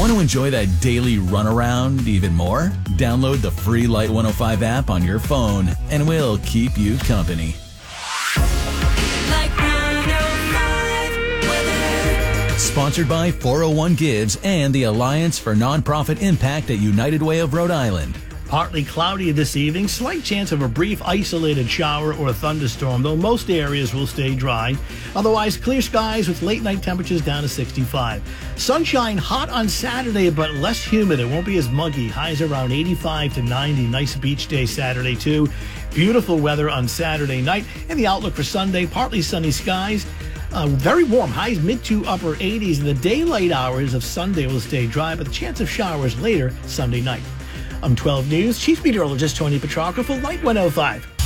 Want to enjoy that daily runaround even more? Download the free Light 105 app on your phone, and we'll keep you company. Light 105 weather. Sponsored by 401 Gives and the Alliance for Nonprofit Impact at United Way of Rhode Island. Partly cloudy this evening, slight chance of a brief isolated shower or a thunderstorm, though most areas will stay dry. Otherwise, clear skies with late night temperatures down to 65. Sunshine hot on Saturday, but less humid. It won't be as muggy. Highs around 85 to 90. Nice beach day Saturday, too. Beautiful weather on Saturday night. And the outlook for Sunday, partly sunny skies. Very warm, highs mid to upper 80s. And the daylight hours of Sunday will stay dry, but the chance of showers later Sunday night. I'm 12 News Chief Meteorologist Tony Petrarca for Light 105.